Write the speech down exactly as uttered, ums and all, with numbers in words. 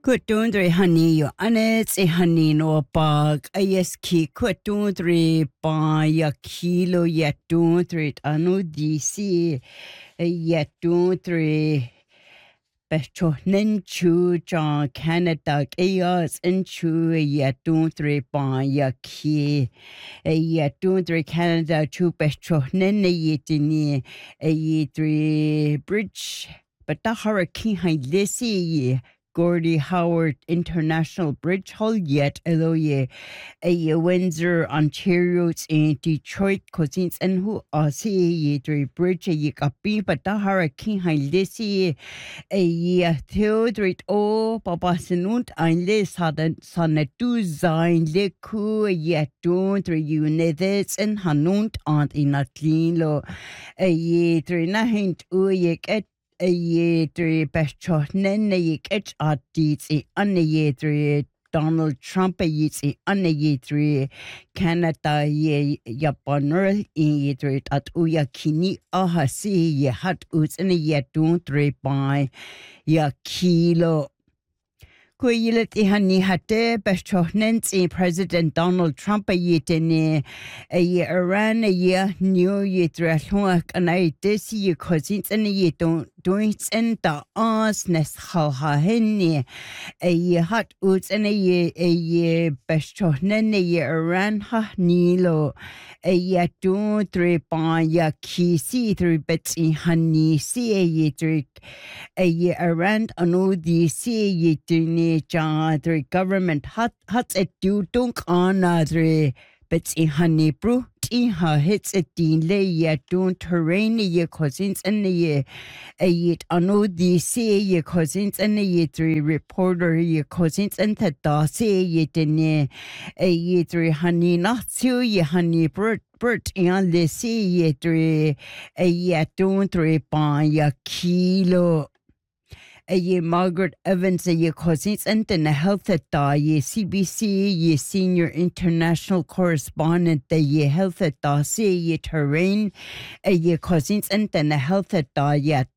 Kutundri hani yo anets e hani no bag ayeski kutundri ba ya kilo yatundri anu dc yatundri Becho Nenchu John Canada Chaos Enchu Yatundri ba ya ki Yatundri Canada chu Becho Nene yitini yitri bridge but the hurricane hai lisi Gordie Howard International Bridge Hall yet Eloye a Windsor, Ontario in Detroit cousins and who are see three bridge a kapi but the hurricane high lisi a theodrit o papa senut ein les haden sanetu sein leku yet don't three units and hanunt and in a clean lo a three nahint uyek a year three best shot nene yik etch at deeds a anne year three Donald Trump a year anne year three Canada ye Japaner year three at uya kini aha see ye hat uts in a year don't three by ya kilo Kuilet ihani hate beshohnens in President Donald Trump a yitene a year Iran a year new year drashwak and I this year cousins and a year don't doing and the ons nes ha ha henny a year hot oots and a year a year beshohnen a year Iran ha nilo a year two three pa ya kisi three bits in honey see a year three a year Iran anu the see ye tini John the government hot hot at do dunk on other bits in honey brew in her hits a dean lay yet don't terrain ye cousins and the ye a yet anu the see ye cousins and the ye three reporter ye cousins and the da see ye dene a ye three honey not so ye honey bird bird and the see ye three a yet don't three by ya kilo a ye Margaret Evans a ye cousins and then a health at da ye C B C ye senior international correspondent the ye health at da say ye terrain a ye cousins and then a health at da ye